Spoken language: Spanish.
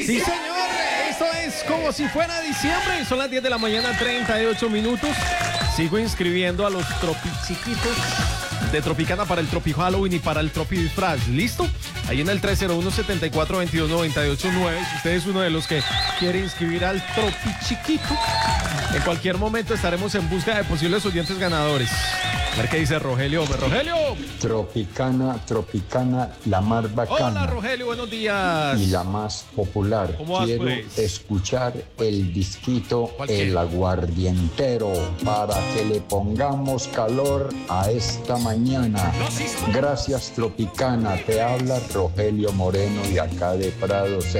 Sí, señor, esto es como si fuera diciembre. Son las 10 de la mañana, 38 minutos. Sigo inscribiendo a los tropichiquitos de Tropicana para el Tropi Halloween y para el Tropi Disfraz. ¿Listo? Ahí en el 301-7422-989. Si usted es uno de los que quiere inscribir al Tropichiquito, en cualquier momento estaremos en busca de posibles oyentes ganadores. A ver qué dice Rogelio. Rogelio. Tropicana, la más bacana. Hola, Rogelio, buenos días. Y la más popular. ¿Cómo vas, Quiero pues? escuchar el disquito ¿Cuál El Aguardientero para que le pongamos calor a esta mañana. Gracias, Tropicana. Te habla Rogelio Moreno de acá de Prado,